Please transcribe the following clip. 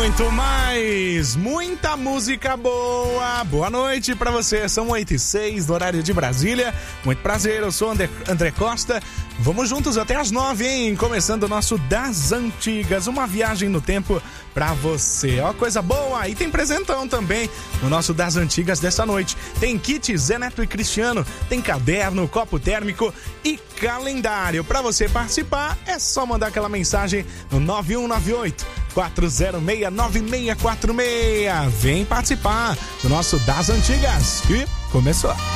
Muito mais, muita música boa. Boa noite pra você, são 8h06 do horário de Brasília. Muito prazer, eu sou André Costa. Vamos juntos até as 9, hein? Começando o nosso Das Antigas, uma viagem no tempo pra você. Ó, coisa boa! E tem presentão também no nosso Das Antigas dessa noite. Tem kit Zé Neto e Cristiano, tem caderno, copo térmico e calendário. Pra você participar, é só mandar aquela mensagem no 9198-406-9646. Vem participar do nosso Das Antigas, que começou.